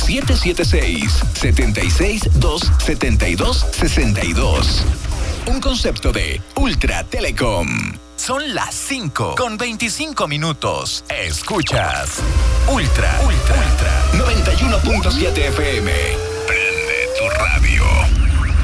776-272-62. Un concepto de Ultra Telecom. Son las 5:25. Escuchas Ultra 91.7 FM.